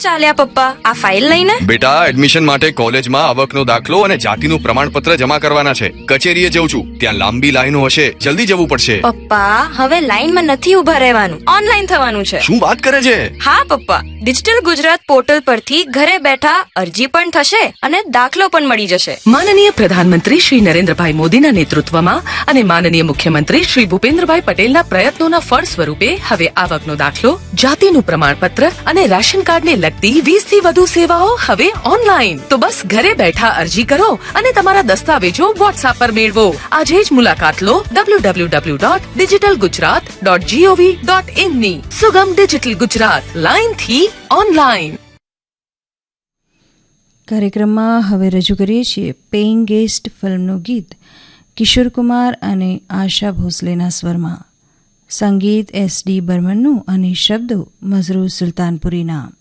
ચાલ્યા પપ્પા, આ ફાઇલ લઈને? બેટા, એડમિશન માટે કોલેજમાં આવકનો દાખલો અને જાતિનું પ્રમાણપત્ર જમા કરવાના છે. કચેરીએ જઉં છું, ત્યાં લાંબી લાઈનો હશે, જલ્દી જવું પડશે. પપ્પા, હવે લાઈનમાં નથી ઉભા રહેવાનું, ઓનલાઈન થવાનું છે. શું વાત કરે છે? હા પપ્પા, ડિજિટલ ગુજરાત પોર્ટલ પરથી ઘરે બેઠા અરજી પણ થશે અને દાખલો પણ મળી જશે. માનનીય પ્રધાનમંત્રી શ્રી નરેન્દ્રભાઈ મોદીના નેતૃત્વમાં અને માનનીય મુખ્યમંત્રી શ્રી ભૂપેન્દ્રભાઈ પટેલના પ્રયત્નોના ફળ સ્વરૂપે હવે આવકનો દાખલો, જાતિનું પ્રમાણપત્ર અને રાશન કાર્ડને લગતી 20 થી વધુ સેવાઓ હવે ઓનલાઈન. તો બસ ઘરે બેઠા અરજી કરો અને તમારા દસ્તાવેજો વોટ્સએપ પર મેળવો. આજે જ મુલાકાત લો www.digitalgujarat.gov.in ની. સુગમ ડિજિટલ ગુજરાત, લાઈન થી ઓનલાઈન. કાર્યક્રમમાં હવે રજૂ કરીએ છીએ પેઇંગ ગેસ્ટ ફિલ્મનું ગીત કિશોર કુમાર અને આશા ભોસલેના સ્વરમાં. સંગીત S.D. બર્મનનું અને શબ્દો મઝરૂર સુલતાનપુરીના.